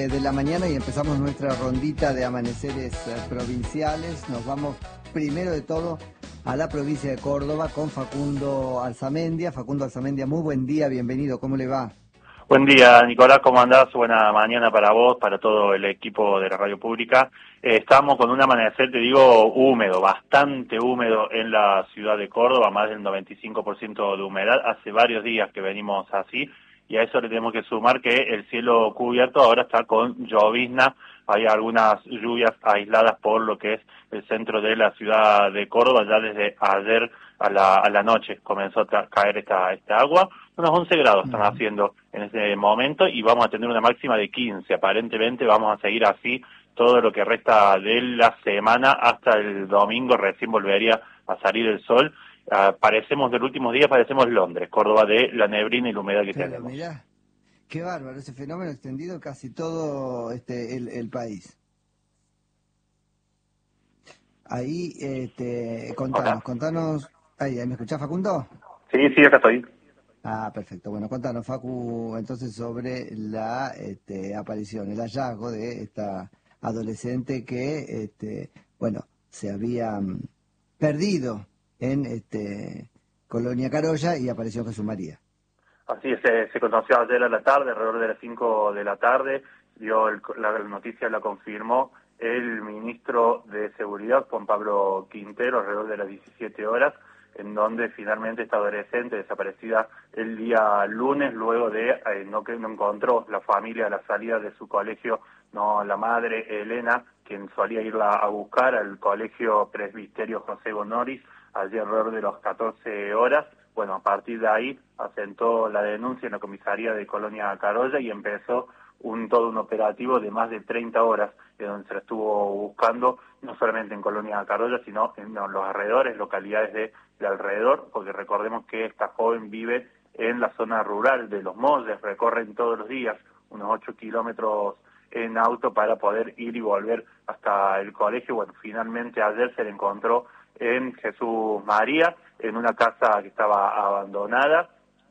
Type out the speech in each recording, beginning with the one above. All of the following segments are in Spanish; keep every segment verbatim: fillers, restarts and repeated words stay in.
nueve de la mañana y empezamos nuestra rondita de amaneceres eh, provinciales. Nos vamos primero de todo a la provincia de Córdoba con Facundo Alzamendia. Facundo Alzamendia, muy buen día, bienvenido, ¿cómo le va? Buen día, Nicolás, ¿cómo andás? Buena mañana para vos, para todo el equipo de la radio pública. Eh, estamos con un amanecer, te digo, húmedo, bastante húmedo en la ciudad de Córdoba, más del noventa y cinco por ciento de humedad. Hace varios días que venimos así, y a eso le tenemos que sumar que el cielo cubierto ahora está con llovizna. Hay algunas lluvias aisladas por lo que es el centro de la ciudad de Córdoba. Ya desde ayer a la, a la noche comenzó a caer esta, esta agua. Unos once grados están haciendo en este momento y vamos a tener una máxima de quince. Aparentemente vamos a seguir así todo lo que resta de la semana hasta el domingo. Recién volvería a salir el sol. Uh, parecemos del último día, parecemos Londres, Córdoba, de la neblina y la humedad que Pero tenemos. Mirá, qué bárbaro, ese fenómeno extendido en casi todo este el, el país. Ahí, este, contanos, Hola. contanos. Ahí, ¿me escuchás, Facundo? Sí, sí, acá estoy. Ah, perfecto. Bueno, contanos, Facu, entonces sobre la este, aparición, el hallazgo de esta adolescente que, este, bueno, se había um, perdido en este, Colonia Carolla y apareció Jesús María. Así es, se, se conoció ayer a la tarde, alrededor de las cinco de la tarde, dio el, la, la noticia la confirmó el ministro de Seguridad, Juan Pablo Quintero, alrededor de las diecisiete horas, en donde finalmente esta adolescente desaparecida el día lunes, luego de eh, no que no encontró la familia a la salida de su colegio, no la madre Elena, quien solía irla a buscar al colegio Presbiterio José Bonoris, allí alrededor de las catorce horas. Bueno, a partir de ahí asentó la denuncia en la comisaría de Colonia Carolla y empezó un todo un operativo de más de treinta horas, en donde se la estuvo buscando, no solamente en Colonia Carolla, sino en los alrededores, localidades de, de alrededor, porque recordemos que esta joven vive en la zona rural de Los Molles, recorren todos los días unos ocho kilómetros en auto para poder ir y volver hasta el colegio. Bueno, finalmente ayer se le encontró en Jesús María, en una casa que estaba abandonada.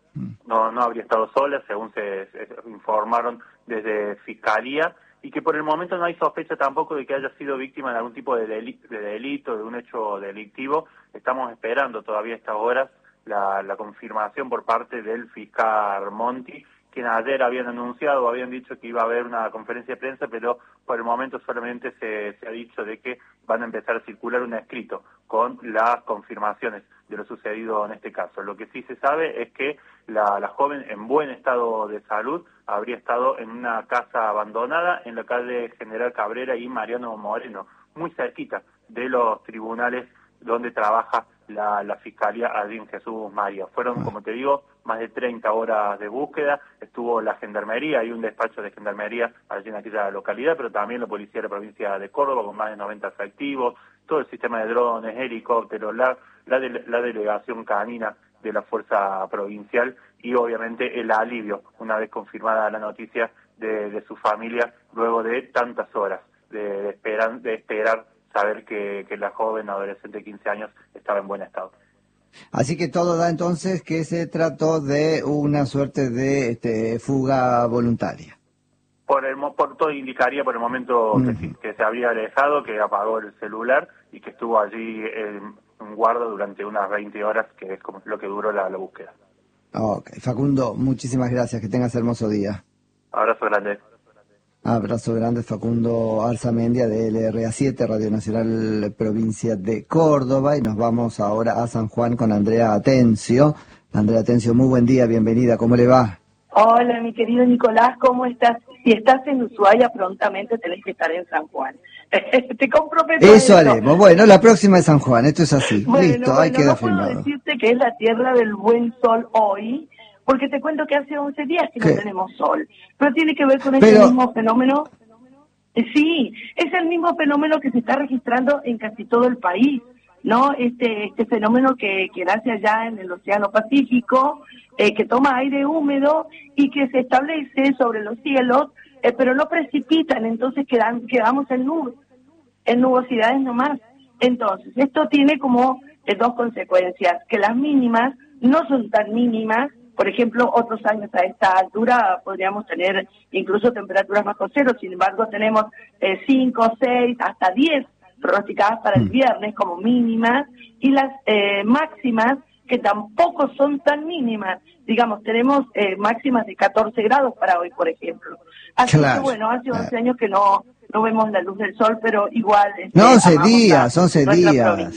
No, no habría estado sola, según se, se informaron desde Fiscalía, y que por el momento no hay sospecha tampoco de que haya sido víctima de algún tipo de, deli de delito, de un hecho delictivo. Estamos esperando todavía a estas horas la, la confirmación por parte del fiscal Monti, quien ayer habían anunciado, habían dicho que iba a haber una conferencia de prensa, pero por el momento solamente se, se ha dicho de que van a empezar a circular un escrito con las confirmaciones de lo sucedido en este caso. Lo que sí se sabe es que la, la joven, en buen estado de salud, habría estado en una casa abandonada en la calle General Cabrera y Mariano Moreno, muy cerquita de los tribunales donde trabaja la, la Fiscalía allí en Jesús María. Fueron, como te digo, más de treinta horas de búsqueda. Estuvo la Gendarmería, hay un despacho de Gendarmería allí en aquella localidad, pero también la Policía de la Provincia de Córdoba con más de noventa efectivos, todo el sistema de drones, helicópteros, la, la, de, la delegación canina de la Fuerza Provincial y obviamente el alivio, una vez confirmada la noticia de, de su familia, luego de tantas horas de, de, esperan, de esperar saber que, que la joven adolescente de quince años estaba en buen estado. Así que todo da entonces que se trató de una suerte de este, fuga voluntaria. Por el por todo indicaría por el momento uh-huh. que, que se había alejado, que apagó el celular y que estuvo allí en, en guarda durante unas veinte horas, que es como lo que duró la, la búsqueda. Ok, Facundo, muchísimas gracias, que tengas hermoso día. Abrazo grande. Abrazo grande, Facundo Alzamendia de L R A siete, Radio Nacional Provincia de Córdoba, y nos vamos ahora a San Juan con Andrea Atencio. Andrea Atencio, muy buen día, bienvenida, ¿cómo le va? Hola, mi querido Nicolás, ¿cómo estás? Si estás en Ushuaia, prontamente tenés que estar en San Juan. Te comprometo. Eso haremos. Bueno, la próxima es San Juan, esto es así. Bueno, Listo, bueno, ahí queda no firmado. puedo decirte que es la tierra del buen sol hoy, porque te cuento que hace once días que ¿Qué? no tenemos sol. Pero tiene que ver con Pero... ese mismo fenómeno. Sí, es el mismo fenómeno que se está registrando en casi todo el país, ¿no? Este este fenómeno que, que nace allá en el Océano Pacífico, eh, que toma aire húmedo y que se establece sobre los cielos, eh, pero no precipitan, entonces quedan, quedamos en nubes, en nubosidades nomás. Entonces, esto tiene como eh, dos consecuencias, que las mínimas no son tan mínimas Por ejemplo, otros años a esta altura podríamos tener incluso temperaturas bajo cero, sin embargo tenemos eh, cinco, seis, hasta diez pronosticadas para el viernes como mínimas, y las eh, máximas que tampoco son tan mínimas. Digamos, tenemos eh, máximas de catorce grados para hoy, por ejemplo. Así claro, que bueno, hace once claro. años que no no vemos la luz del sol, pero igual... Este, no, once días, once días.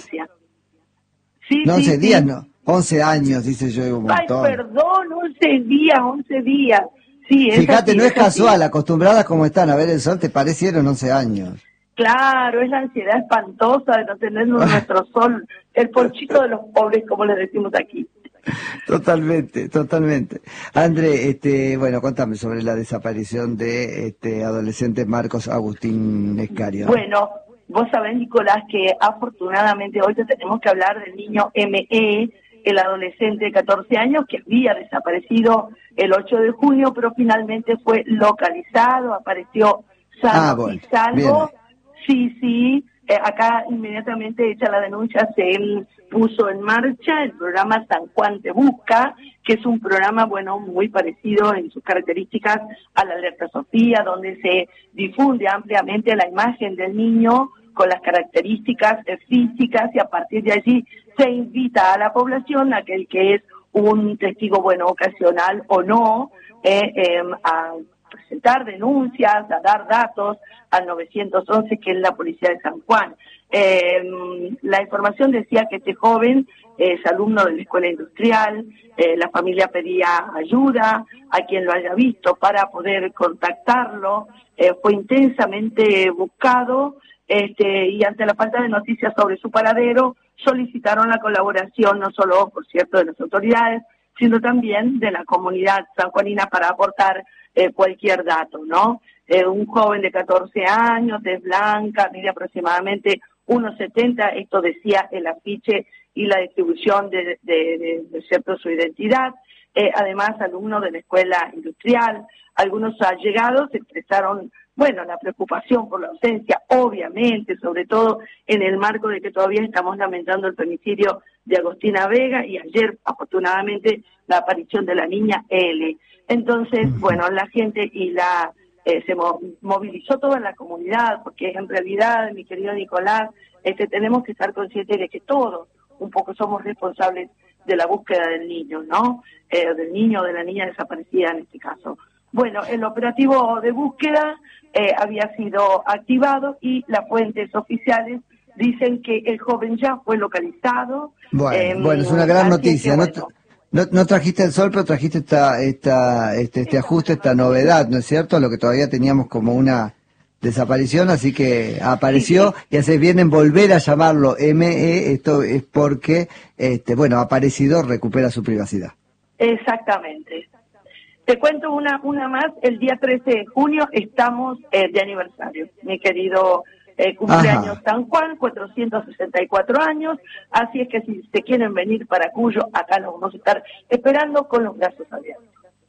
Sí, no, once sí, días sí. no, once años, dice yo, un montón. Ay, perdón, once días, once días. Sí, fíjate, así, no es, es casual, así. Acostumbradas como están a ver el sol, te parecieron once años. Claro, es la ansiedad espantosa de no tener nuestro sol, el ponchito de los pobres, como les decimos aquí. Totalmente, totalmente. André, este, bueno, contame sobre la desaparición de este adolescente Marcos Agustín Escario. Bueno, vos sabés, Nicolás, que afortunadamente hoy te tenemos que hablar del niño M E, el adolescente de catorce años que había desaparecido el ocho de junio, pero finalmente fue localizado, apareció sano ah, bueno, y salvo. Bien. Sí, sí, eh, acá inmediatamente hecha la denuncia se puso en marcha el programa San Juan Te Busca, que es un programa, bueno, muy parecido en sus características a la Alerta Sofía, donde se difunde ampliamente la imagen del niño con las características eh, físicas, y a partir de allí se invita a la población, aquel que es un testigo, bueno, ocasional o no, eh, eh, a presentar denuncias, a dar datos al nueve once, que es la policía de San Juan. Eh, la información decía que este joven es alumno de la escuela industrial, eh, la familia pedía ayuda a quien lo haya visto para poder contactarlo, eh, fue intensamente buscado, este, y ante la falta de noticias sobre su paradero, solicitaron la colaboración no solo, por cierto, de las autoridades, sino también de la comunidad sanjuanina para aportar eh, cualquier dato, ¿no? Eh, un joven de catorce años, de blanca, mide aproximadamente uno setenta, esto decía el afiche y la distribución de, de, de, de cierto su identidad, eh, además alumno de la escuela industrial. Algunos allegados expresaron, bueno, la preocupación por la ausencia, obviamente, sobre todo en el marco de que todavía estamos lamentando el femicidio de Agostina Vega y ayer, afortunadamente, la aparición de la niña L. Entonces, bueno, la gente y la eh, se movilizó toda la comunidad, porque en realidad, mi querido Nicolás, este, tenemos que estar conscientes de que todos un poco somos responsables de la búsqueda del niño, ¿no? Eh, del niño o de la niña desaparecida en este caso. Bueno, el operativo de búsqueda eh, había sido activado y las fuentes oficiales dicen que el joven ya fue localizado. Bueno, eh, bueno, es una gran noticia. Que, bueno, no, no, no trajiste el sol, pero trajiste esta, esta, este, este ajuste, esta novedad, ¿no es cierto? Lo que todavía teníamos como una desaparición, así que apareció, sí, sí. Y hace bien en volver a llamarlo M E, esto es porque, este, bueno, aparecido recupera su privacidad. Exactamente. Te cuento una una más, el día trece de junio estamos eh, de aniversario, mi querido eh, cumpleaños Ajá. San Juan, cuatrocientos sesenta y cuatro años, así es que si se quieren venir para Cuyo, acá nos vamos a estar esperando con los brazos abiertos.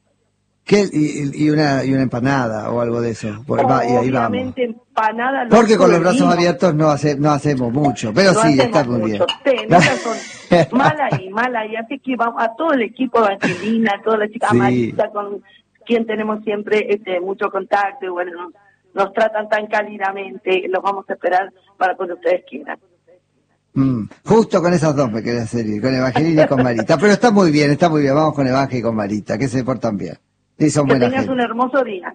¿Qué? Y, y una y una empanada o algo de eso. Pues va, y ahí vamos. Empanada. Porque con los brazos abiertos no hace, no hacemos mucho, pero no sí, está muy bien. Son mala y mala, y así que vamos a todo el equipo de Angelina, a toda la chica sí. Marisa, con quien tenemos siempre este mucho contacto, y bueno, nos, nos tratan tan cálidamente, los vamos a esperar para cuando ustedes quieran. Mm, justo con esas dos me quería hacer ir, con Evangelina y con Marita, pero está muy bien, está muy bien, vamos con Evangelina y con Marita, que se portan bien. Sí, son que tengas gente. Un hermoso día.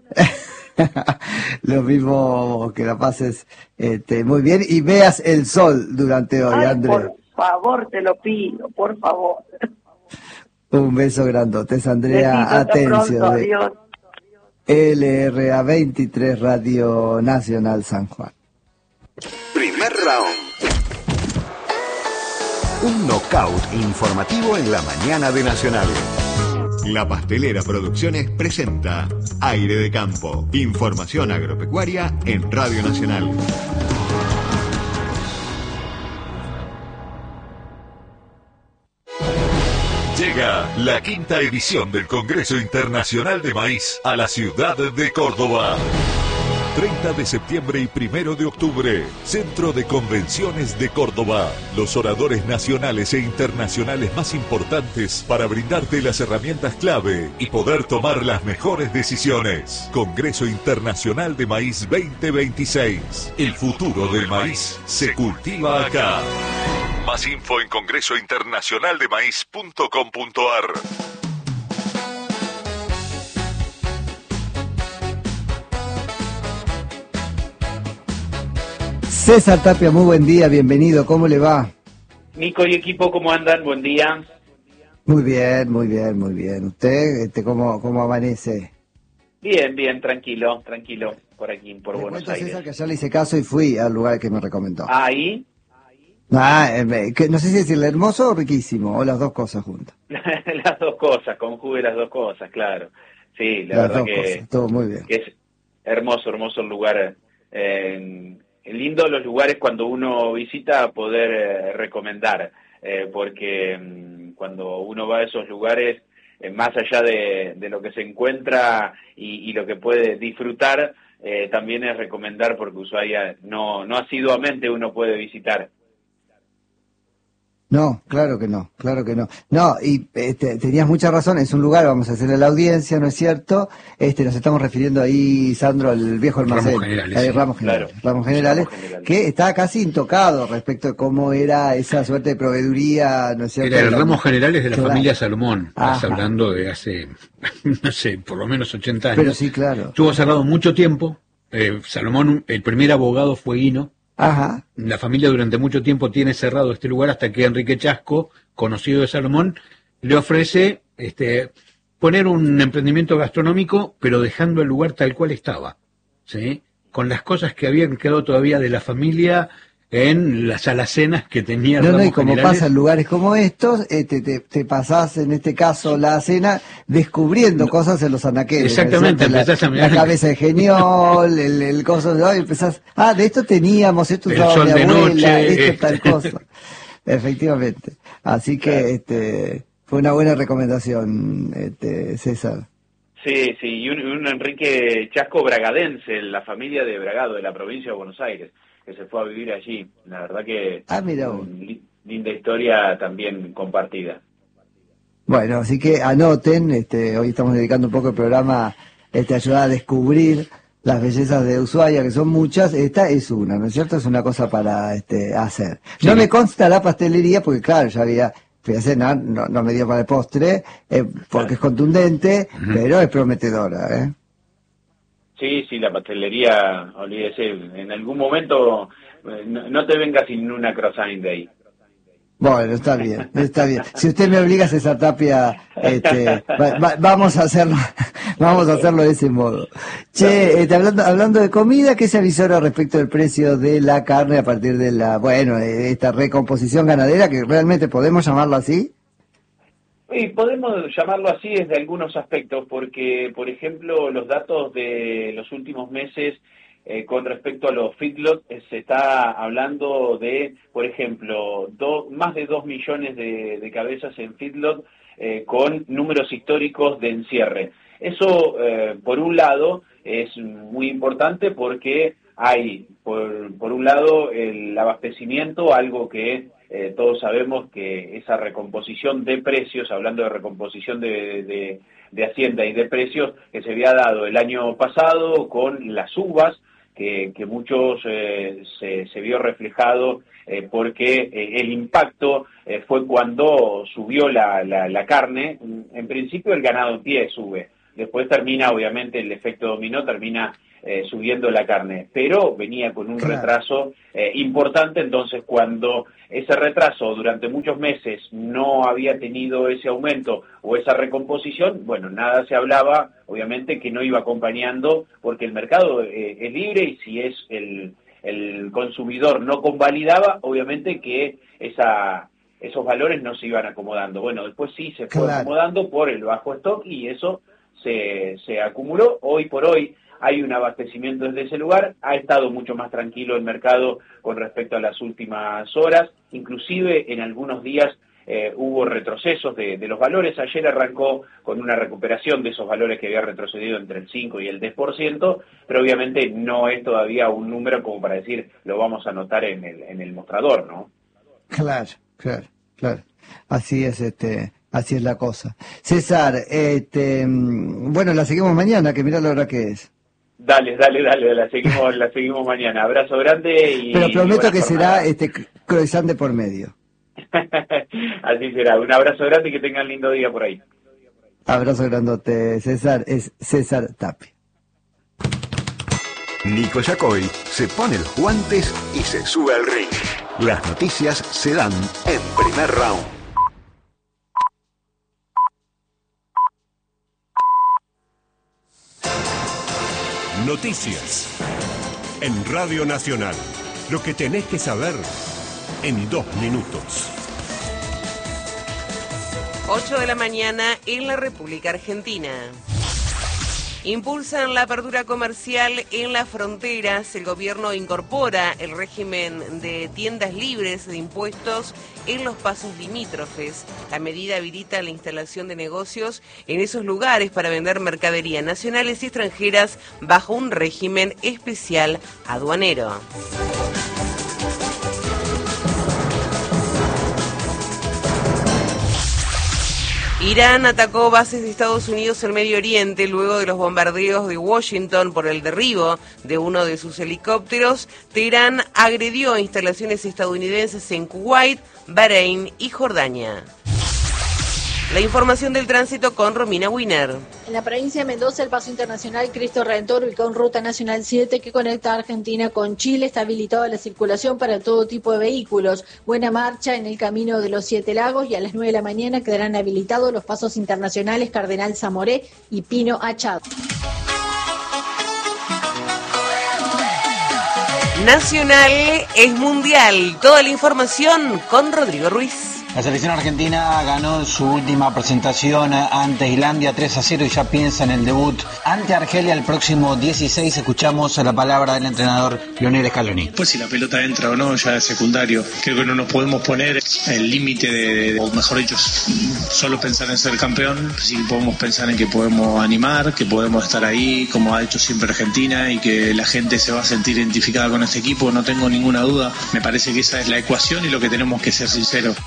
Lo mismo, que la pases este, muy bien y veas el sol durante hoy, Ay, André. Por favor, te lo pido, por favor. Un beso grandote, es Andrea Besito, Atencio pronto, de adiós. L R A veintitrés Radio Nacional San Juan. Primer round. Un knockout informativo en la mañana de Nacional. La Pastelera Producciones presenta Aire de Campo. Información agropecuaria en Radio Nacional. Llega la quinta edición del Congreso Internacional de Maíz a la ciudad de Córdoba. treinta de septiembre y primero de octubre, Centro de Convenciones de Córdoba. Los oradores nacionales e internacionales más importantes para brindarte las herramientas clave y poder tomar las mejores decisiones. Congreso Internacional de Maíz veinte veintiséis. El futuro del maíz se cultiva acá. Más info en congreso internacional de maíz punto com punto ar. César Tapia, muy buen día, bienvenido, ¿cómo le va? Nico y equipo, ¿cómo andan? Buen día. Muy bien, muy bien, muy bien. ¿Usted este, cómo, cómo amanece? Bien, bien, tranquilo, tranquilo, por aquí, por Le Buenos cuento, Aires. César, que ayer le hice caso y fui al lugar que me recomendó. ¿Ahí? Ah, eh, que, no sé si decirle hermoso o riquísimo, o las dos cosas juntas. Las dos cosas, conjugue las dos cosas, claro. Sí, la las verdad dos que, cosas, estuvo muy bien. que es hermoso, hermoso el lugar. Eh, lindo los lugares cuando uno visita poder eh, recomendar, eh, porque mm, cuando uno va a esos lugares, eh, más allá de, de lo que se encuentra y, y lo que puede disfrutar, eh, también es recomendar porque Ushuaia no, no asiduamente uno puede visitar. No, claro que no, claro que no. No, y este, tenías mucha razón, es un lugar, vamos a hacerle a la audiencia, ¿no es cierto? Este, nos estamos refiriendo ahí, Sandro, al viejo almacén. Ramos Generales. Eh, Sí. Ramos Generales, Claro. Ramos Generales, Ramos Generales. que está casi intocado respecto de cómo era esa suerte de proveeduría, ¿no es cierto? Era el La- Ramos Generales de la Claro. familia Salomón. Estás Ajá. hablando de hace, no sé, por lo menos ochenta años. Pero sí, claro. Estuvo cerrado mucho tiempo. Eh, Salomón, el primer abogado fue Hino. Ajá. La familia durante mucho tiempo tiene cerrado este lugar hasta que Enrique Chasco, conocido de Salomón, le ofrece este, poner un emprendimiento gastronómico, pero dejando el lugar tal cual estaba, ¿sí? Con las cosas que habían quedado todavía de la familia en las alacenas que tenía No, no, Ramos y como Generales. pasa en lugares como estos, este, te, te pasás, en este caso, la cena, descubriendo cosas en los anaqueles. Exactamente, ¿no es cierto? empezás a la, mirar. la cabeza de geniol, el, el coso de hoy, empezás, ah, de esto teníamos, esto El usaba sol mi de abuela, noche, esto este. tal cosa. Efectivamente. Así que este fue una buena recomendación, este, César. Sí, sí, y un, un Enrique Chasco bragadense, la familia de Bragado, de la provincia de Buenos Aires, que se fue a vivir allí. La verdad que Ah, mira vos. mm, li- linda historia también compartida. Bueno, así que anoten, este, hoy estamos dedicando un poco el programa este, a ayudar a descubrir las bellezas de Ushuaia, que son muchas. Esta es una, ¿no es cierto? Es una cosa para este, hacer. No Sí. me consta la pastelería, porque claro, ya había, fui a cenar, no, no me dio para el postre, eh, porque es contundente, Ujú. pero es prometedora, ¿eh? Sí, sí, la pastelería, olvídese, en algún momento eh, no, no te vengas sin una croissant de ahí. Bueno, está bien, está bien. Si usted me obliga, César Tapia, este, va- va- vamos a hacerlo, vamos a hacerlo de ese modo. Che, este, hablando, hablando de comida, ¿qué se avisora respecto del precio de la carne a partir de la, bueno, de esta recomposición ganadera, que realmente podemos llamarlo así? Y podemos llamarlo así desde algunos aspectos, porque, por ejemplo, los datos de los últimos meses eh, con respecto a los feedlots, eh, se está hablando de, por ejemplo, do, más de dos millones de, de cabezas en feedlot eh, con números históricos de encierre. Eso, eh, por un lado, es muy importante porque hay, por, por un lado, el abastecimiento, algo que eh, todos sabemos que esa recomposición de precios, hablando de recomposición de, de, de Hacienda y de precios, que se había dado el año pasado con las uvas, que, que muchos eh, se, se vio reflejado eh, porque eh, el impacto eh, fue cuando subió la, la, la carne. En principio el ganado en pie sube, después termina, obviamente, el efecto dominó, termina eh, subiendo la carne, pero venía con un Claro. retraso eh, importante. Entonces, cuando ese retraso durante muchos meses no había tenido ese aumento o esa recomposición, bueno, nada se hablaba, obviamente, que no iba acompañando, porque el mercado eh, es libre, y si es el, el consumidor no convalidaba, obviamente que esa esos valores no se iban acomodando. Bueno, después sí se fue Claro. acomodando por el bajo stock, y eso se, se acumuló. Hoy por hoy hay un abastecimiento desde ese lugar, ha estado mucho más tranquilo el mercado con respecto a las últimas horas, inclusive en algunos días eh, hubo retrocesos de, de los valores. Ayer arrancó con una recuperación de esos valores que había retrocedido entre el cinco y el diez por ciento, pero obviamente no es todavía un número como para decir lo vamos a notar en el, en el mostrador, ¿no? Claro, claro, claro. Así es, este, así es la cosa. César, este, bueno, la seguimos mañana, que mira la hora que es. Dale, dale, dale, la seguimos, la seguimos mañana. Abrazo grande y... Pero prometo y que jornada. será este croissant de por medio. Así será. Un abrazo grande y que tengan lindo día por ahí. Abrazo grandote, César. Es César Tapia. Nico Yacoy se pone los guantes y se sube al ring. Las noticias se dan en primer round. Noticias en Radio Nacional. Lo que tenés que saber en dos minutos. ocho de la mañana en la República Argentina. Impulsan la apertura comercial en las fronteras. El gobierno incorpora el régimen de tiendas libres de impuestos en los pasos limítrofes. La medida habilita la instalación de negocios en esos lugares para vender mercadería nacionales y extranjeras bajo un régimen especial aduanero. Irán atacó bases de Estados Unidos en Medio Oriente luego de los bombardeos de Washington por el derribo de uno de sus helicópteros. Teherán agredió instalaciones estadounidenses en Kuwait, Bahrein y Jordania. La información del tránsito con Romina Winer. En la provincia de Mendoza, el paso internacional Cristo Redentor, ubicado en Ruta Nacional siete, que conecta a Argentina con Chile, está habilitado la circulación para todo tipo de vehículos. Buena marcha en el camino de los Siete Lagos y a las nueve de la mañana quedarán habilitados los pasos internacionales Cardenal Zamoré y Pino Achado. Nacional es mundial. Toda la información con Rodrigo Ruiz. La selección argentina ganó su última presentación ante Islandia tres a cero y ya piensa en el debut ante Argelia el próximo dieciséis. Escuchamos la palabra del entrenador Lionel Scaloni. Pues si la pelota entra o no ya es secundario. Creo que no nos podemos poner el límite de, de, o mejor dicho, solo pensar en ser campeón. Sí podemos pensar en que podemos animar, que podemos estar ahí como ha hecho siempre Argentina y que la gente se va a sentir identificada con este equipo, no tengo ninguna duda. Me parece que esa es la ecuación y lo que tenemos que ser sinceros.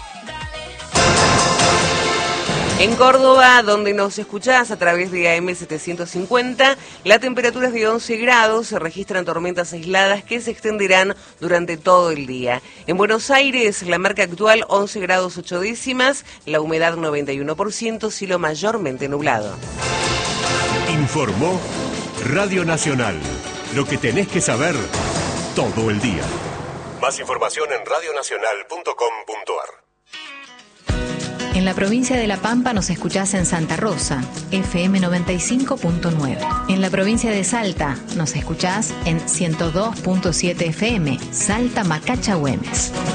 En Córdoba, donde nos escuchás a través de A M setecientos cincuenta, la temperatura es de once grados, se registran tormentas aisladas que se extenderán durante todo el día. En Buenos Aires, la marca actual once grados ocho décimas, la humedad noventa y uno por ciento, cielo mayormente nublado. Informó Radio Nacional. Lo que tenés que saber todo el día. Más información en radio nacional punto com punto ar. En la provincia de La Pampa nos escuchás en Santa Rosa, F M noventa y cinco punto nueve. En la provincia de Salta nos escuchás en ciento dos punto siete F M, Salta Macacha Güemes.